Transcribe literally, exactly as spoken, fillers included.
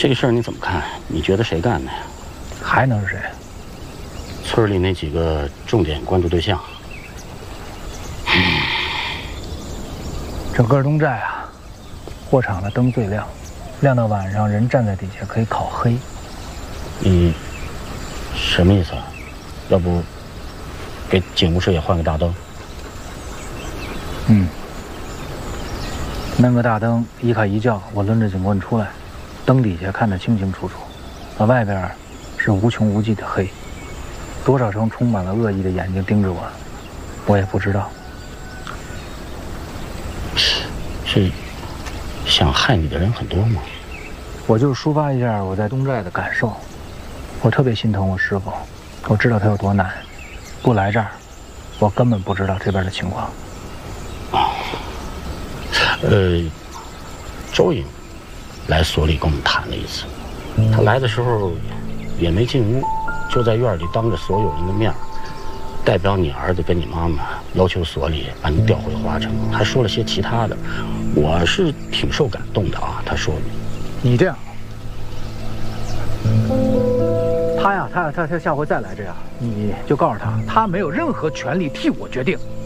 这个事儿你怎么看？你觉得谁干的呀？ 还能是谁？ 村里那几个重点关注对象。嗯， 整个东寨啊，货场的灯最亮，亮到晚上人站在底下可以烤黑。 你什么意思啊？要不给警务室也换个大灯？ 嗯，弄个大灯，一卡一叫，我抡着警棍出来，灯底下看得清清楚楚，那外边是无穷无际的黑，多少双充满了恶意的眼睛盯着我，我也不知道。 是想害你的人很多吗？ 我就抒发一下我在东寨的感受。我特别心疼我师傅，我知道他有多难，不来这儿，我根本不知道这边的情况。 呃，周颖来所里跟我们谈了一次，他来的时候也没进屋，就在院里当着所有人的面，代表你儿子跟你妈妈要求所里把你调回花城，还说了些其他的，我是挺受感动的啊。他说， 你这样，他呀，他呀，他他下回再来这样，你就告诉他，他没有任何权利替我决定。